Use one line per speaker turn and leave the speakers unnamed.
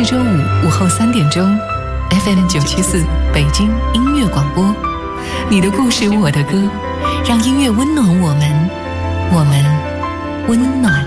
至周五午后3点钟 ，FM 974北京音乐广播。你的故事，我的歌，让音乐温暖我们，我们温暖